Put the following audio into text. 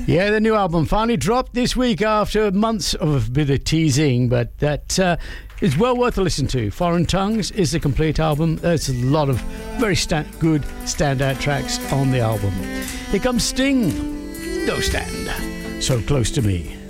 Yeah, the new album finally dropped this week after months of a bit of teasing, but that is well worth a listen to. Foreign Tongues is the complete album. There's a lot of very good standout tracks on the album. Here comes Sting. No Stand. So Close to Me.